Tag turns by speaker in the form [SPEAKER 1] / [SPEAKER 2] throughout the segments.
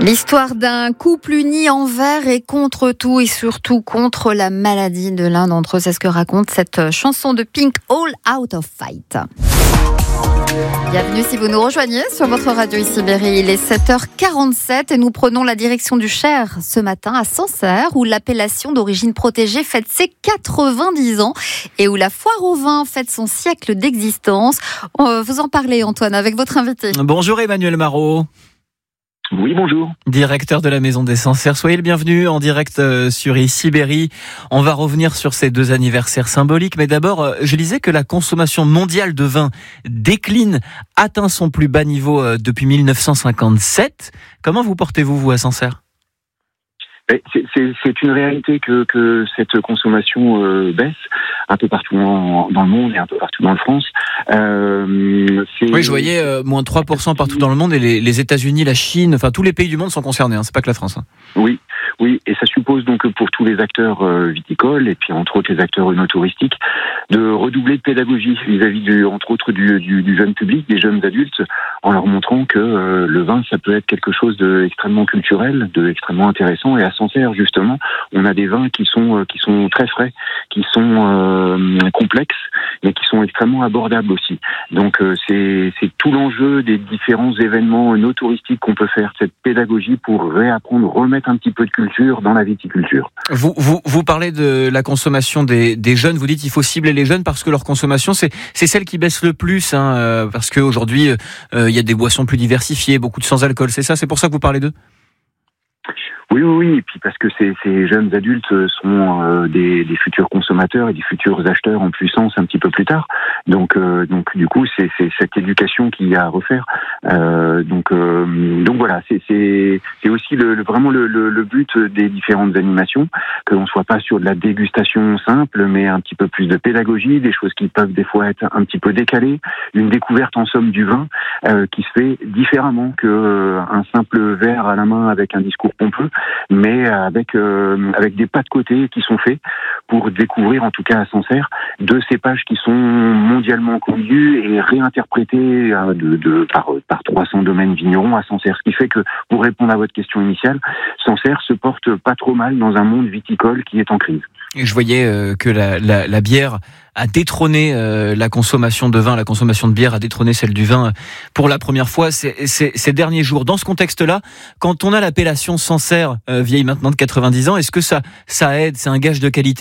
[SPEAKER 1] L'histoire d'un couple uni envers et contre tout et surtout contre la maladie de l'un d'entre eux. C'est ce que raconte cette chanson de Pink, All Out of Fight. Bienvenue si vous nous rejoignez sur votre radio ici Berry. Il est 7h47 et nous prenons la direction du Cher ce matin à Sancerre où l'appellation d'origine protégée fête ses 90 ans et où la foire au vin fête son siècle d'existence. Vous en parlez Antoine avec votre invité.
[SPEAKER 2] Bonjour Emmanuel Marot.
[SPEAKER 3] Oui, bonjour.
[SPEAKER 2] Directeur de la Maison des Sancerres. Soyez le bienvenu en direct sur ici Berry. On va revenir sur ces deux anniversaires symboliques. Mais d'abord, je lisais que la consommation mondiale de vin décline, atteint son plus bas niveau depuis 1957. Comment vous portez-vous, vous, à Sancerre ?
[SPEAKER 3] C'est une réalité que cette consommation baisse un peu partout dans le monde et un peu partout en France.
[SPEAKER 2] Oui, je voyais moins 3% partout dans le monde et les États-Unis, la Chine, enfin tous les pays du monde sont concernés. C'est pas que la France.
[SPEAKER 3] Oui, et ça suppose donc pour tous les acteurs viticoles et puis entre autres les acteurs œnotouristiques de redoubler de pédagogie vis-à-vis entre autres du jeune public, des jeunes adultes, en leur montrant que le vin ça peut être quelque chose d'extrêmement culturel, d'extrêmement intéressant. Et à Sancerre justement, on a des vins qui sont très frais, qui sont complexes, mais qui sont extrêmement abordables aussi. Donc c'est tout l'enjeu des différents événements œnotouristiques qu'on peut faire, cette pédagogie pour réapprendre, remettre un petit peu de culture dans la viticulture.
[SPEAKER 2] Vous parlez de la consommation des jeunes, vous dites qu'il faut cibler les jeunes parce que leur consommation c'est celle qui baisse le plus, parce qu'aujourd'hui il y a des boissons plus diversifiées, beaucoup de sans-alcool, c'est pour ça que vous parlez d'eux ?
[SPEAKER 3] Oui, et puis parce que ces jeunes adultes sont des futurs consommateurs et des futurs acheteurs en puissance un petit peu plus tard. Donc du coup, c'est cette éducation qu'il y a à refaire. Donc voilà, c'est aussi vraiment le but des différentes animations, que l'on soit pas sur de la dégustation simple, mais un petit peu plus de pédagogie, des choses qui peuvent des fois être un petit peu décalées, une découverte en somme du vin qui se fait différemment que un simple verre à la main avec un discours pompeux, mais avec des pas de côté qui sont faits pour découvrir, en tout cas à Sancerre, deux cépages qui sont mondialement connus et réinterprétés par 300 domaines vignerons à Sancerre. Ce qui fait que, pour répondre à votre question initiale, Sancerre se porte pas trop mal dans un monde viticole qui est en crise.
[SPEAKER 2] Et je voyais que la bière a détrôné la consommation de vin, la consommation de bière a détrôné celle du vin pour la première fois ces derniers jours. Dans ce contexte-là, quand on a l'appellation Sancerre, vieille maintenant de 90 ans, est-ce que ça aide, c'est un gage de qualité ?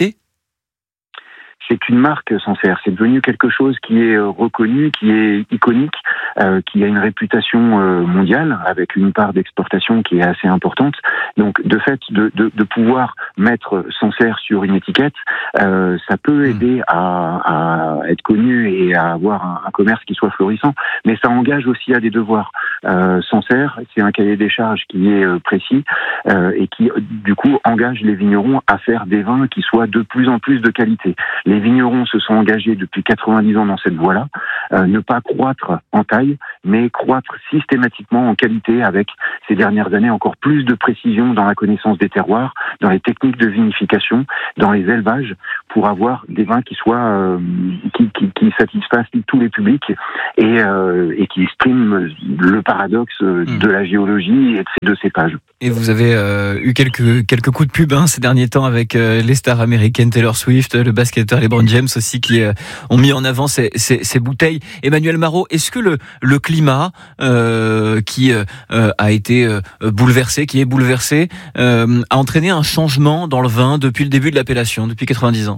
[SPEAKER 3] C'est une marque Sancerre, c'est devenu quelque chose qui est reconnu, qui est iconique, qui a une réputation mondiale, avec une part d'exportation qui est assez importante. Donc de fait, de pouvoir mettre Sancerre sur une étiquette, ça peut aider à être connu et à avoir un commerce qui soit florissant, mais ça engage aussi à des devoirs. Sancerre, c'est un cahier des charges qui est précis et qui du coup engage les vignerons à faire des vins qui soient de plus en plus de qualité. Les vignerons se sont engagés depuis 90 ans dans cette voie-là, ne pas croître en taille, mais croître systématiquement en qualité avec ces dernières années encore plus de précision dans la connaissance des terroirs, dans les techniques de vinification, dans les élevages, pour avoir des vins qui soient qui satisfassent tous les publics et qui expriment le paradoxe de la géologie et de ces deux cépages.
[SPEAKER 2] Et vous avez eu quelques coups de pub ces derniers temps avec les stars américaines Taylor Swift, le basketteur LeBron James aussi qui ont mis en avant ces bouteilles. Emmanuel Marot, est-ce que le climat qui a été bouleversé, qui est bouleversé, a entraîné un changement dans le vin depuis le début de l'appellation, depuis 90 ans ?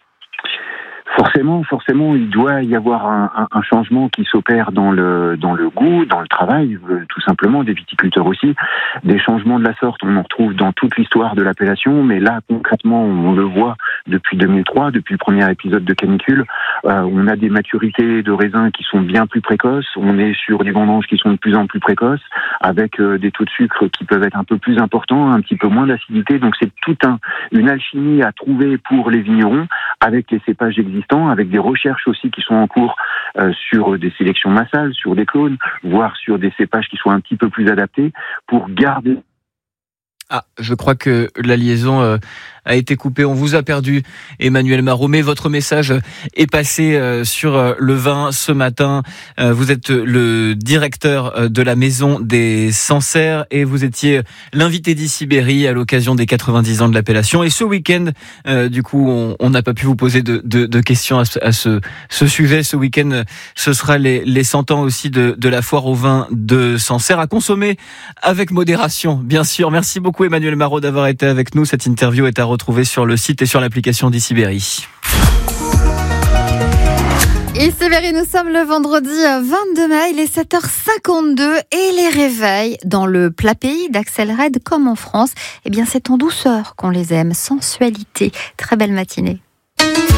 [SPEAKER 3] Forcément, il doit y avoir un changement qui s'opère dans le goût, dans le travail, tout simplement, des viticulteurs aussi. Des changements de la sorte, on en retrouve dans toute l'histoire de l'appellation, mais là, concrètement, on le voit depuis 2003, depuis le premier épisode de Canicule. On a des maturités de raisins qui sont bien plus précoces, on est sur des vendanges qui sont de plus en plus précoces, avec des taux de sucre qui peuvent être un peu plus importants, un petit peu moins d'acidité. Donc c'est toute une alchimie à trouver pour les vignerons, avec les cépages existants, avec des recherches aussi qui sont en cours sur des sélections massales, sur des clones, voire sur des cépages qui soient un petit peu plus adaptés pour garder...
[SPEAKER 2] Je crois que la liaison a été coupé. On vous a perdu, Emmanuel Marot, mais votre message est passé sur le vin ce matin. Vous êtes le directeur de la Maison des Sancerres et vous étiez l'invité d'Issy-Berry à l'occasion des 90 ans de l'appellation. Et ce week-end, du coup, on n'a pas pu vous poser de questions à ce sujet. Ce week-end, ce sera les 100 ans aussi de la foire au vin de Sancerre, à consommer avec modération, bien sûr. Merci beaucoup, Emmanuel Marot, d'avoir été avec nous. Cette interview est à retrouver sur le site et sur l'application d'Issy-Berry.
[SPEAKER 1] Issy-Berry, nous sommes le vendredi 22 mai, il est 7h52 et les réveils dans le plat pays d'Axel Red comme en France, eh bien c'est en douceur qu'on les aime, sensualité. Très belle matinée.